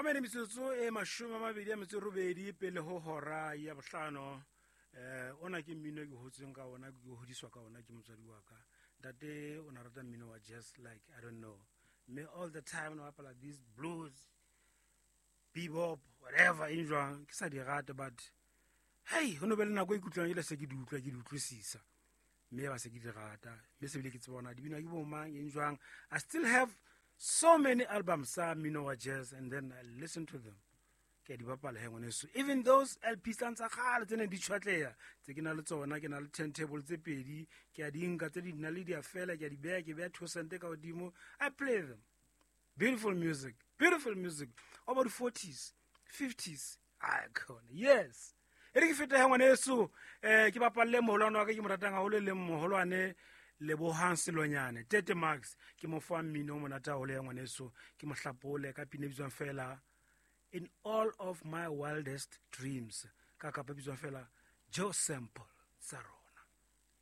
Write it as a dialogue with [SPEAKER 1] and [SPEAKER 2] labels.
[SPEAKER 1] Mamele metsotso e mashome a mabedi a metso e robedi pele ho hora ya bohlano. Ona ke mmino ke hotseng ka ona, ke hodiswa ka ona ke motswadi wa ka. Ntate o na rata mmino wa just like I don't know. Me all the time no apala these blues, bebop, whatever in jwang ke sa di rata, but hey, ho no be le nako e kutlwang ile se ke di utlwa ke di utlwisisa. Me ba se ke di rata, me se bile ke tsebona di bina ke bo mang in jwang. I still have so many albums sa mmino wa jazz, and then I listen to them. Ke di bapala he ngwaneso. Even those LPs tsa kgale tse ne di tshwatleha tse ke na le tsona, ke na le turntable tse pedi, ke a di nka tse di na le di afela, ke a di beha, ke beha 2 cents ka hodimo. I play them. Beautiful music about the 40s 50s icon. Yes, e re ke feta he ngwaneso. Ke bapalle moholwane wa ka ke mo ratang haholo, le moholwane Lebohang Selonyane Tete Max, ke mo fa mmino o monate haholo ya ngwaneso, ke mo hlapole ka pina bitswang fela In All of My Wildest Dreams, ka kapa bitswang fela Joe Sample Saro.